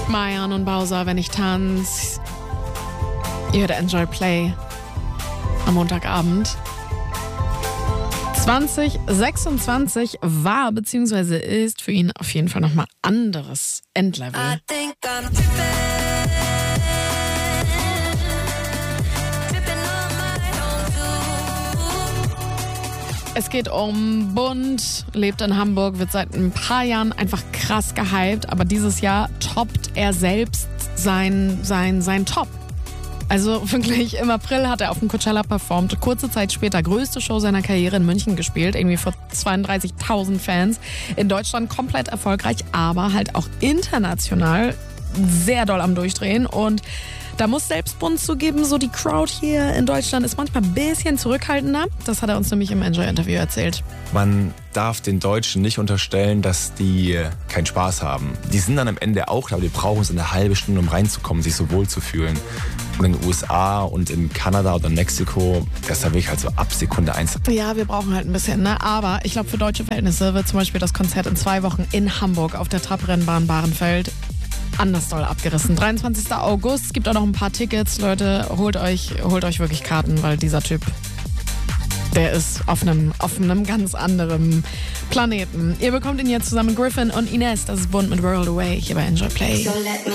Mayan und Bowser, wenn ich tanz. Ihr hört Enjoy Play am Montagabend. 2026 war bzw. ist für ihn auf jeden Fall nochmal anderes Endlevel. Es geht um Bund, lebt in Hamburg, wird seit ein paar Jahren einfach krass gehypt, aber dieses Jahr toppt er selbst sein Top. Also wirklich, im April hat er auf dem Coachella performt, kurze Zeit später größte Show seiner Karriere in München gespielt, irgendwie vor 32.000 Fans. In Deutschland komplett erfolgreich, aber halt auch international sehr doll am Durchdrehen. Und da muss selbst Bund zugeben, so die Crowd hier in Deutschland ist manchmal ein bisschen zurückhaltender. Das hat er uns nämlich im Enjoy-Interview erzählt. Man darf den Deutschen nicht unterstellen, dass die keinen Spaß haben. Die sind dann am Ende auch da, aber die brauchen so eine halbe Stunde, um reinzukommen, sich so wohl zu fühlen. Und in den USA und in Kanada oder Mexiko, das ist da wirklich halt so ab Sekunde 1. Ja, wir brauchen halt ein bisschen, ne? Aber ich glaube, für deutsche Verhältnisse wird zum Beispiel das Konzert in 2 Wochen in Hamburg auf der Trabrennbahn Bahrenfeld anders doll abgerissen. 23. August, es gibt auch noch ein paar Tickets. Leute, holt euch wirklich Karten, weil dieser Typ, der ist auf einem ganz anderen Planeten. Ihr bekommt ihn jetzt zusammen mit Griffin und Ines. Das ist Bund mit World Away hier bei Enjoy Play.